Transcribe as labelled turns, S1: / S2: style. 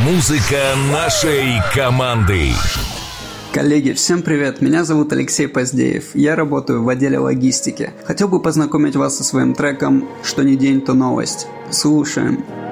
S1: Музыка нашей команды.
S2: Коллеги, всем привет! Меня зовут Алексей Поздеев. Я работаю в отделе логистики. Хотел бы познакомить вас со своим треком «Что ни день, то новость». Слушаем.